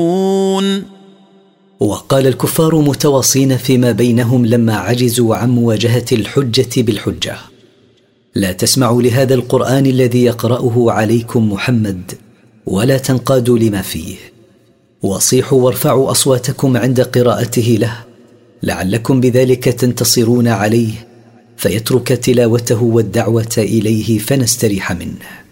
وقال الكفار متواصين فيما بينهم لما عجزوا عن مواجهة الحجة بالحجة: لا تسمعوا لهذا القرآن الذي يقرأه عليكم محمد ولا تنقادوا لما فيه، وصيحوا وارفعوا أصواتكم عند قراءته له لعلكم بذلك تنتصرون عليه فيترك تلاوته والدعوة إليه فنستريح منه.